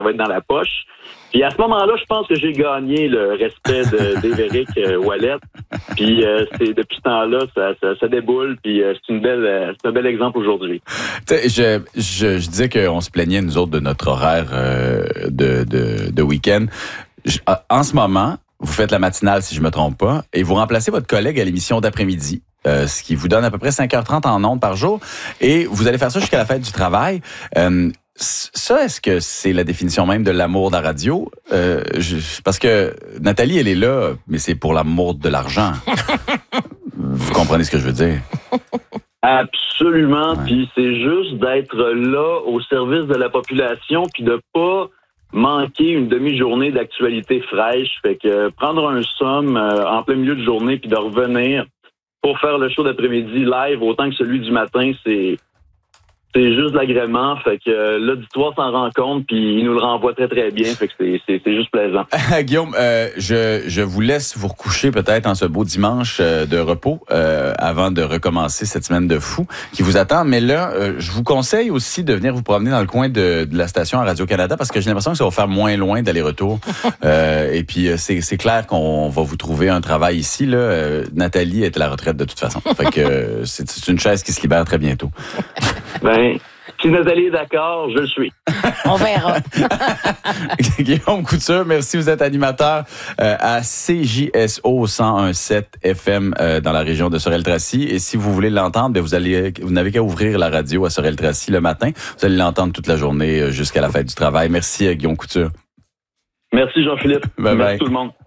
va être dans la poche. Puis à ce moment-là, je pense que j'ai gagné le respect d'Évéric Ouellet. Puis c'est depuis ce temps-là, ça déboule. Puis c'est un bel exemple aujourd'hui. Je disais qu'on se plaignait, nous autres, de notre horaire de week-end. En ce moment, vous faites la matinale, si je me trompe pas, et vous remplacez votre collègue à l'émission d'après-midi. Ce qui vous donne à peu près 5h30 en ondes par jour. Et vous allez faire ça jusqu'à la fête du travail. Ça, est-ce que c'est la définition même de l'amour de la radio? Parce que Nathalie, elle est là, mais c'est pour l'amour de l'argent. Vous comprenez ce que je veux dire? Absolument. Ouais. Puis c'est juste d'être là au service de la population, puis de pas manquer une demi-journée d'actualité fraîche. Fait que prendre un somme en plein milieu de journée, puis de revenir pour faire le show d'après-midi live, autant que celui du matin, c'est juste de l'agrément. Fait que l'auditoire s'en rend compte, puis il nous le renvoie très, très bien. Fait que c'est juste plaisant. Guillaume, je vous laisse vous recoucher peut-être en ce beau dimanche de repos avant de recommencer cette semaine de fou qui vous attend. Mais là, je vous conseille aussi de venir vous promener dans le coin de la station à Radio-Canada parce que j'ai l'impression que ça va faire moins loin d'aller-retour. Et puis, c'est clair qu'on va vous trouver un travail ici. Là. Nathalie est à la retraite de toute façon. Fait que c'est une chaise qui se libère très bientôt. Ben, si Nathalie est d'accord, je le suis. On verra. Guillaume Couture, merci. Vous êtes animateur à CJSO 101.7 FM dans la région de Sorel-Tracy. Et si vous voulez l'entendre, ben vous n'avez qu'à ouvrir la radio à Sorel-Tracy le matin. Vous allez l'entendre toute la journée jusqu'à la fête du travail. Merci, Guillaume Couture. Merci, Jean-Philippe. Bye bye. Merci tout le monde.